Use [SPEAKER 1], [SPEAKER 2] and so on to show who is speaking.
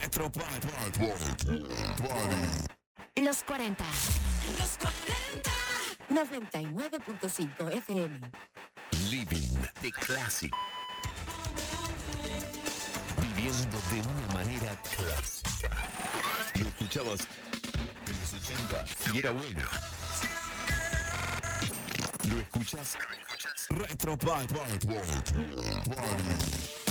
[SPEAKER 1] Retro Party.
[SPEAKER 2] Los 40. Los 40. 99.5 FM.
[SPEAKER 1] Living the Classic. Viviendo de una manera clásica. Lo escuchabas en los 80 y era bueno. Lo escuchas Retro Party.